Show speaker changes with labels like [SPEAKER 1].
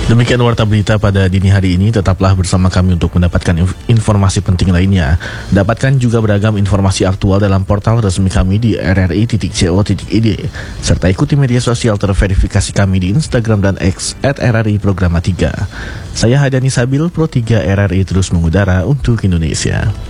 [SPEAKER 1] Demikian warta berita pada dini hari ini. Tetaplah bersama kami untuk mendapatkan informasi penting lainnya. Dapatkan juga beragam informasi aktual dalam portal resmi kami di rri.co.id, serta ikuti media sosial terverifikasi kami di Instagram dan X @RRI Programa 3. Saya Hadani Sabil, Pro 3 RRI terus mengudara untuk Indonesia.